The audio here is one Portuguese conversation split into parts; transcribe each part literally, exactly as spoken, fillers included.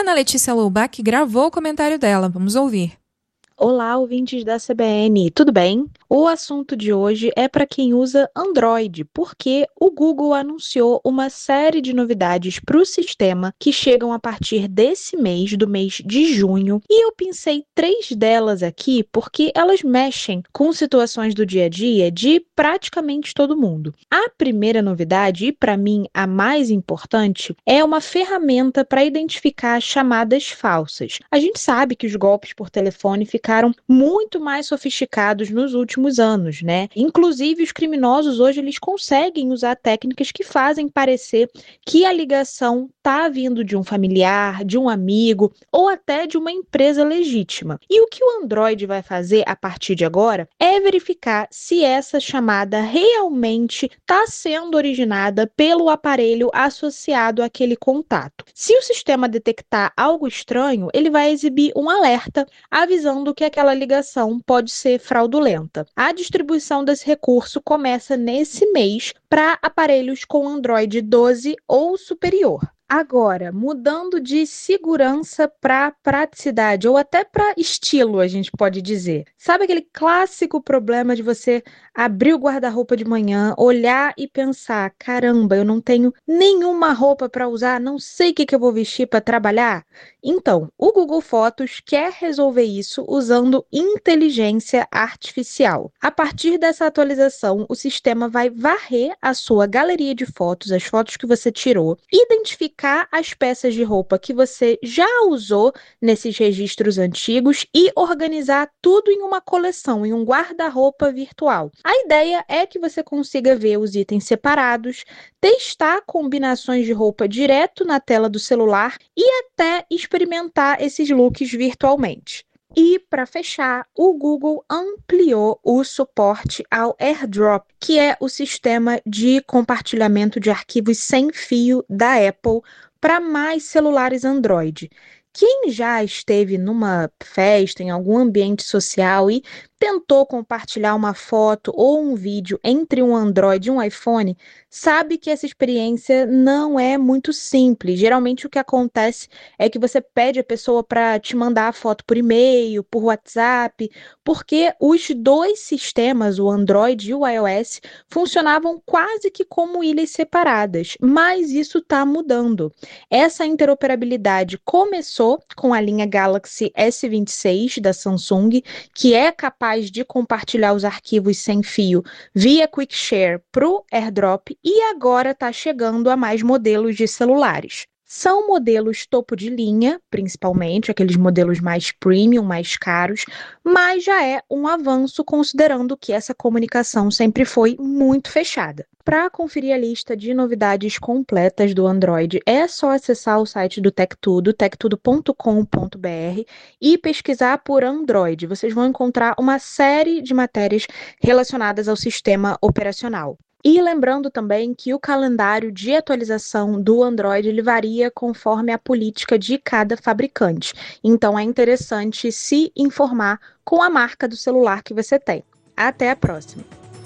Ana Letícia Loubach gravou o comentário dela. Vamos ouvir. Olá, ouvintes da C B N, tudo bem? O assunto de hoje é para quem usa Android, porque o Google anunciou uma série de novidades para o sistema que chegam a partir desse mês, do mês de junho, e eu pensei três delas aqui porque elas mexem com situações do dia a dia de praticamente todo mundo. A primeira novidade, e para mim a mais importante, é uma ferramenta para identificar chamadas falsas. A gente sabe que os golpes por telefone ficaram ficaram muito mais sofisticados nos últimos anos, né? Inclusive, os criminosos hoje eles conseguem usar técnicas que fazem parecer que a ligação está vindo de um familiar, de um amigo ou até de uma empresa legítima. E o que o Android vai fazer a partir de agora é verificar se essa chamada realmente está sendo originada pelo aparelho associado àquele contato. Se o sistema detectar algo estranho, ele vai exibir um alerta avisando que aquela ligação pode ser fraudulenta. A distribuição desse recurso começa nesse mês para aparelhos com Android doze ou superior. Agora, mudando de segurança para praticidade, ou até para estilo, a gente pode dizer. Sabe aquele clássico problema de você abrir o guarda-roupa de manhã, olhar e pensar, caramba, eu não tenho nenhuma roupa para usar, não sei o que, que eu vou vestir para trabalhar? Então, o Google Fotos quer resolver isso usando inteligência artificial. A partir dessa atualização, o sistema vai varrer a sua galeria de fotos, as fotos que você tirou, identificar as peças de roupa que você já usou nesses registros antigos e organizar tudo em uma coleção, em um guarda-roupa virtual. A ideia é que você consiga ver os itens separados, testar combinações de roupa direto na tela do celular e até experimentar esses looks virtualmente. E, para fechar, o Google ampliou o suporte ao AirDrop, que é o sistema de compartilhamento de arquivos sem fio da Apple para mais celulares Android. Quem já esteve numa festa, em algum ambiente social e tentou compartilhar uma foto ou um vídeo entre um Android e um iPhone, sabe que essa experiência não é muito simples. Geralmente o que acontece é que você pede a pessoa para te mandar a foto por e-mail, por WhatsApp, porque os dois sistemas, o Android e o iOS, funcionavam quase que como ilhas separadas, mas isso está mudando. Essa interoperabilidade começou com a linha Galaxy S vinte e seis da Samsung, que é capaz de compartilhar os arquivos sem fio via Quick Share para o AirDrop e agora está chegando a mais modelos de celulares. São modelos topo de linha, principalmente, aqueles modelos mais premium, mais caros, mas já é um avanço considerando que essa comunicação sempre foi muito fechada. Para conferir a lista de novidades completas do Android, é só acessar o site do TechTudo, tech tudo ponto com ponto b r, e pesquisar por Android. Vocês vão encontrar uma série de matérias relacionadas ao sistema operacional. E lembrando também que o calendário de atualização do Android ele varia conforme a política de cada fabricante. Então é interessante se informar com a marca do celular que você tem. Até a próxima!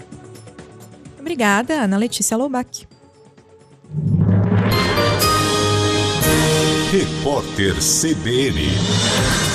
Obrigada, Ana Letícia Loubach. Repórter C B N